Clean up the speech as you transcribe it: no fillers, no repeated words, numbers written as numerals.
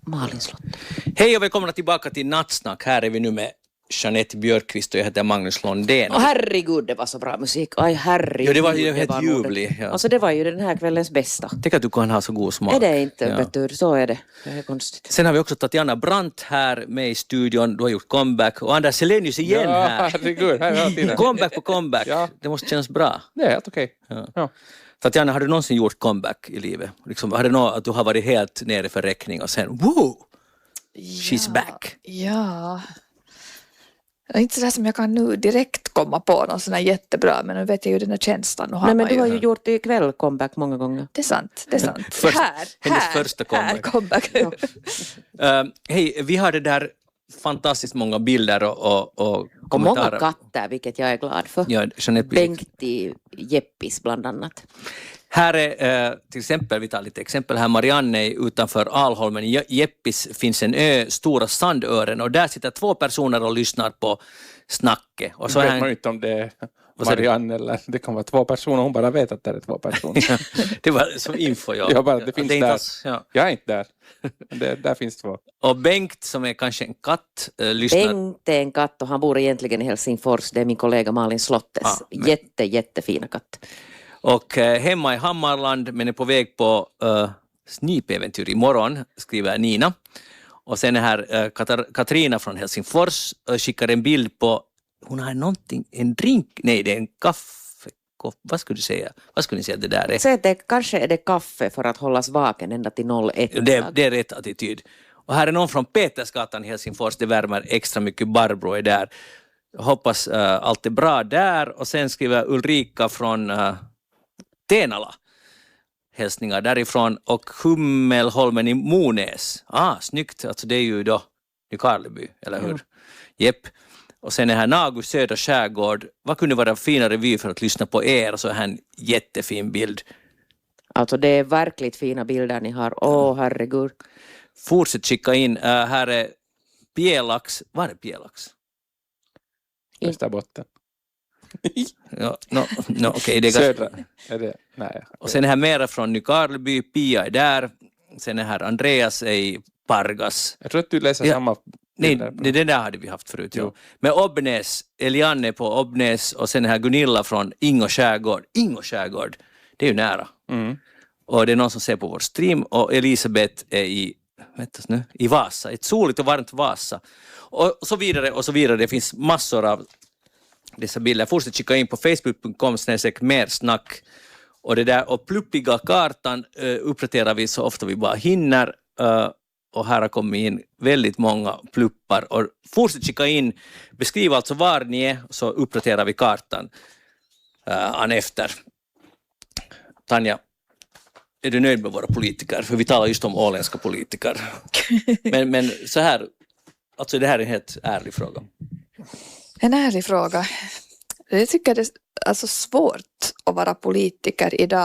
Malin Slott. Hej och välkomna tillbaka till Nattsnack. Här är vi nu med Jeanette Björkqvist och jag heter Magnus Londén. Och herregud, det var så bra musik. Aj, herregud. Ja, det var ju helt ljuvligt. Ja. Alltså det var ju den här kvällens bästa. Tänk att du kan ha så god smak. Är det inte, ja. vet du, så är det. Det är konstigt. Sen har vi också Tatjana Brandt här med i studion. Du har gjort comeback. Och Anders Selenius igen ja, här. Herregud, här är tiden. Comeback på comeback. Ja. Det måste kännas bra. Det är helt okej. Ja. Ja. Tatjana, har du någonsin gjort comeback i livet? Liksom, har det något att du har varit helt nere för räkning och sen, wow! She's back. Ja. Det är inte sådär som jag kan nu direkt komma på någon sån här jättebra, men nu vet jag ju den här känslan. Nej, men du har ju gjort ikväll comeback många gånger. Det är sant, det är sant. Hennes första comeback. comeback. Hej, vi har det där fantastiskt många bilder och Och kommentarer. många katter, vilket jag är glad för. Ja, Jeanette Bengti Jeppis bland annat. Här är till exempel, vi tar lite exempel här, Marianne utanför Alholmen. I Jeppis finns en ö, Stora Sandören, och där sitter 2 personer och lyssnar på snacket. Och så vet här, man inte om det är Marianne eller det kan vara 2 personer. Hon bara vet att det är 2 personer. det var som info. Ja. Ja, bara, det finns är inte där. alls, ja. Jag är inte där. Men där finns 2. Och Bengt som är kanske en katt lyssnar. Bengt är en katt och han bor egentligen i Helsingfors. Det är min kollega Malin Slottes. Jättefina katt. Och hemma i Hammarland men är på väg på snipäventyr imorgon, skriver Nina. Och sen är här Katarina från Helsingfors skickar en bild på, hon har någonting, en drink, nej det är en kaffe. Vad skulle du säga? Vad skulle ni säga det där är? Så kanske är det kaffe för att hållas vaken ända till 01. Det är rätt attityd. Och här är någon från Petersgatan i Helsingfors, det värmer extra mycket, Barbro är där. Jag hoppas allt är bra där. Och sen skriver Ulrika från Tenala. Hälsningar därifrån. Och Hummelholmen i Monäs. Snyggt. Alltså det är ju då Nykarleby, eller hur? Jepp. Och sen är här Nagu södra skärgård. Vad kunde vara finare vy för att lyssna på er? Och så här en jättefin bild. Alltså det är verkligt fina bilder ni har. Herregud. Fortsätt skicka in. Här är Pjelax. Var är Pjelax? Österbotten. Ja, okej, det är Södra. Är det? Nej. Och sen är här mera från Nykarleby, Pia är där. Sen är här Andreas är i Pargas. Jag tror att du läser samma. Nej, det där hade vi haft förut. Jo. Men Obnäs, Elianne på Obnäs och sen är här Gunilla från Ingo skärgård. Ingo skärgård, det är ju nära. Mm. Och det är någon som ser på vår stream och Elisabeth är i Vasa. Ett soligt och varmt Vasa. Och så vidare och så vidare. Det finns massor av dessa bilder. Fortsätt skicka in på facebook.com/mersnack. Och det där och pluppiga kartan uppdaterar vi så ofta vi bara hinner. Och här har kommit in väldigt många pluppar. Och fortsätt skicka in, beskriv alltså var ni är så uppdaterar vi kartan efter. Tanja, är du nöjd med våra politiker? För vi talar just om åländska politiker. men så här, alltså det här är en helt ärlig fråga. En ärlig fråga. Jag tycker det är alltså svårt att vara politiker idag.